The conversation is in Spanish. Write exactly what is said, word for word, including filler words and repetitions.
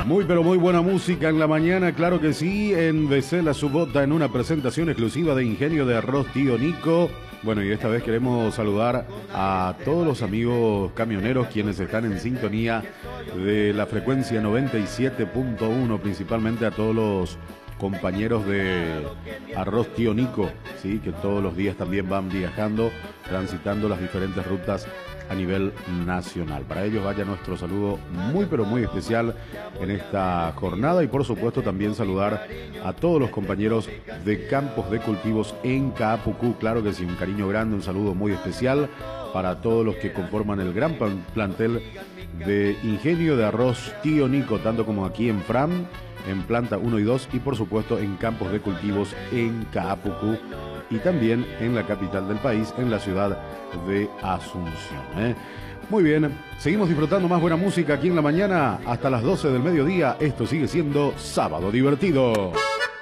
Muy pero muy buena música en la mañana, claro que sí, en Becela Subota en una presentación exclusiva de Ingenio de Arroz Tío Nico. Bueno, y esta vez queremos saludar a todos los amigos camioneros quienes están en sintonía de la frecuencia noventa y siete punto uno, principalmente a todos los compañeros de Arroz Tío Nico, ¿sí? Que todos los días también van viajando, transitando las diferentes rutas a nivel nacional. Para ellos vaya nuestro saludo muy pero muy especial en esta jornada, y por supuesto también saludar a todos los compañeros de Campos de Cultivos en Caapucú. Claro que sí, un cariño grande, un saludo muy especial para todos los que conforman el gran plantel de Ingenio de Arroz Tío Nico, tanto como aquí en Fram, en planta uno y dos, y por supuesto en Campos de Cultivos en Caapucú, y también en la capital del país, en la ciudad de Asunción, ¿eh? Muy bien, seguimos disfrutando más buena música aquí en la mañana hasta las doce del mediodía. Esto sigue siendo Sábado Divertido.